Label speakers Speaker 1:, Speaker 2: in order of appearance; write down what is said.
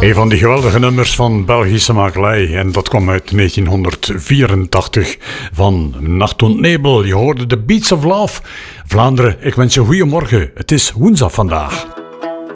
Speaker 1: Een van die geweldige nummers van Belgische makelij. En dat kwam uit 1984 van Nacht und Nebel. Je hoorde de Beats of Love. Vlaanderen, ik wens je goeiemorgen. Het is woensdag vandaag.